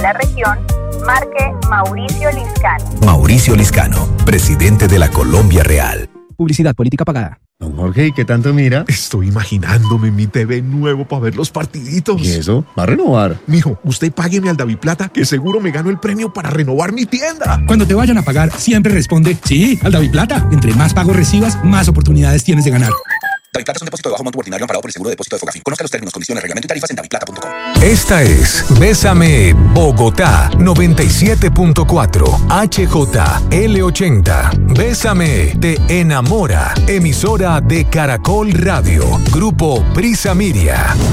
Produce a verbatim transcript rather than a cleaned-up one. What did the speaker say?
la región, marque Mauricio Liscano. Mauricio Liscano, presidente de la Colombia Real. Publicidad política pagada. Don Jorge, ¿y qué tanto mira? Estoy imaginándome mi T V nuevo para ver los partiditos. ¿Y eso? ¿Va a renovar? Mijo, usted págueme al Daviplata, que seguro me gano el premio para renovar mi tienda. Cuando te vayan a pagar, siempre responde, sí, al Daviplata. Entre más pagos recibas, más oportunidades tienes de ganar. Daviplata es un depósito de bajo monto ordinario amparado por el seguro de depósito de Fogafín. Conozca los términos, condiciones, reglamento y tarifas en daviplata punto com. Esta es Bésame Bogotá noventa y siete punto cuatro H J L ochenta. Bésame te enamora. Emisora de Caracol Radio. Grupo Prisa Miria.